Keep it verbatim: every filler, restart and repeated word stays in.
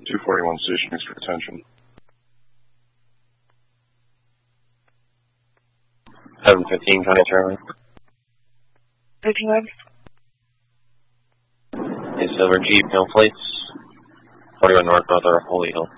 two forty-one stationing for attention. seven fifteen, County Charlie. fifteen web. A silver Jeep, no plates. forty-one north, north of Holy Hill.